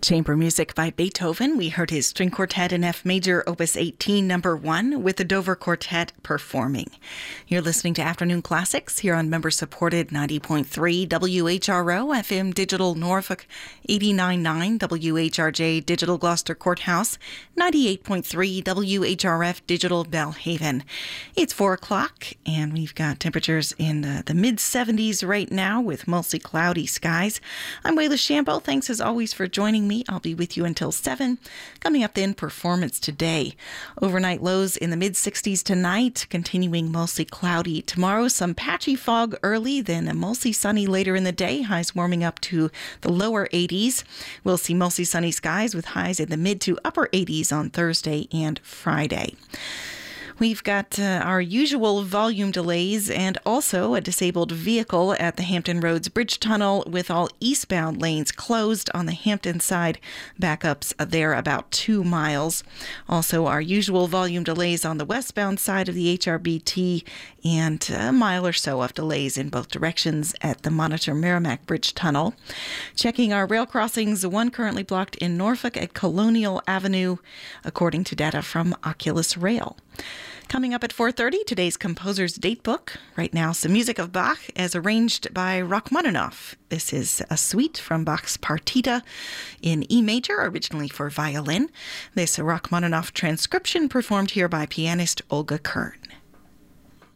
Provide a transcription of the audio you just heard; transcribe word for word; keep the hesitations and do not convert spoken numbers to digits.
Chamber music by Beethoven. We heard his string quartet in F major, opus eighteen, number one, with the Dover Quartet performing. You're listening to Afternoon Classics here on member-supported ninety point three W H R O, F M Digital Norfolk, eighty-nine point nine W H R J Digital Gloucester Courthouse, ninety-eight point three W H R F Digital Belhaven. It's four o'clock, and we've got temperatures in the, the mid-seventies right now with mostly cloudy skies. I'm Wayla Shambo. Thanks as always for joining me. I'll be with you until seven. Coming up then, performance today. Overnight lows in the mid-sixties tonight, continuing mostly cloudy tomorrow. Some patchy fog early, then mostly sunny later in the day. Highs warming up to the lower eighties. We'll see mostly sunny skies with highs in the mid to upper eighties on Thursday and Friday. We've got uh, our usual volume delays and also a disabled vehicle at the Hampton Roads Bridge Tunnel with all eastbound lanes closed on the Hampton side. Backups there about two miles. Also our usual volume delays on the westbound side of the H R B T and a mile or so of delays in both directions at the Monitor Merrimack Bridge Tunnel. Checking our rail crossings, one currently blocked in Norfolk at Colonial Avenue, according to data from Oculus Rail. Coming up at four thirty, today's Composer's Datebook. Right now, some music of Bach as arranged by Rachmaninoff. This is a suite from Bach's Partita in E major, originally for violin. This Rachmaninoff transcription performed here by pianist Olga Kern.